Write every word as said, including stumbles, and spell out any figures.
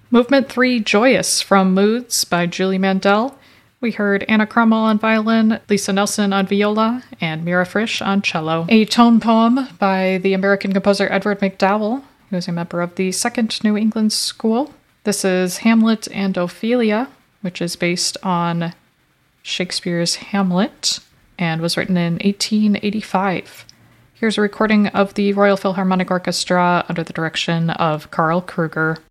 Movement three, Joyous, from Moods by Julie Mandel. We heard Anna Krummel on violin, Lisa Nelson on viola, and Mira Frisch on cello. A tone poem by the American composer Edward McDowell, who is a member of the Second New England School. This is Hamlet and Ophelia, which is based on Shakespeare's Hamlet and was written in eighteen eighty-five. Here's a recording of the Royal Philharmonic Orchestra under the direction of Karl Kruger.